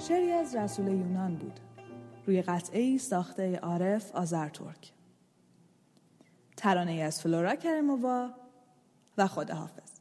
شعری از رسول یونان بود، روی قطعه‌ای ساخته عارف آذرتورک. ترانه‌ای از فلورا کرمووا و خداحافظ.